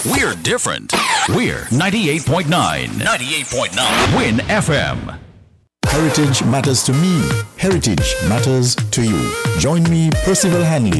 We're different. We're 98.9. 98.9. Win FM. Heritage matters to me. Heritage matters to you. Join me, Percival Hanley,